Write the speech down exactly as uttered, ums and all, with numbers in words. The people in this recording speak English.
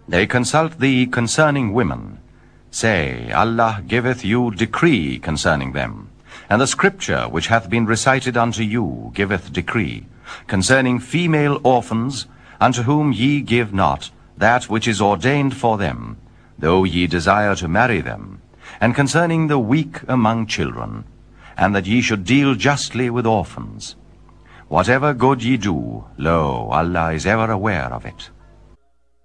They consult thee concerning women. Say, Allah giveth you decree concerning them. And the scripture which hath been recited unto you giveth decree concerning female orphans, unto whom ye give not that which is ordained for them, though ye desire to marry them, and concerning the weak among children, and that ye should deal justly with orphans. Whatever good ye do, lo, Allah is ever aware of it.